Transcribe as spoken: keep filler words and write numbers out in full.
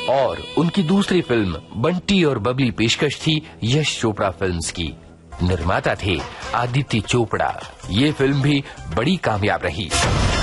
और उनकी दूसरी फिल्म बंटी और बबली पेशकश थी यश चोपड़ा फिल्म्स की। निर्माता थे आदित्य चोपड़ा। ये फिल्म भी बड़ी कामयाब रही।